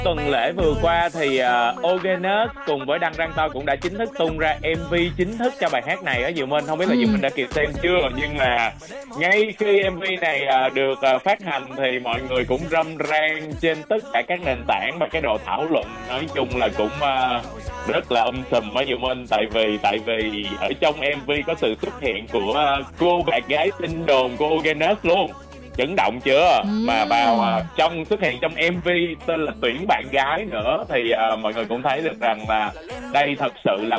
Tuần lễ vừa qua thì Ogenes cùng với Đăng Rang To cũng đã chính thức tung ra MV chính thức cho bài hát này ở Diệu Minh. Không biết là Diệu Minh đã kịp xem chưa, nhưng mà ngay khi MV này được phát hành thì mọi người cũng râm ran trên tất cả các nền tảng, và cái độ thảo luận nói chung là cũng rất là sùm ở Diệu Minh. Tại vì ở trong MV có sự xuất hiện của cô bạn gái tin đồn của Ogenes luôn. Chấn động chưa? Mà vào trong xuất hiện trong MV tên là Tuyển Bạn Gái nữa, thì mọi người cũng thấy được rằng là đây thật sự là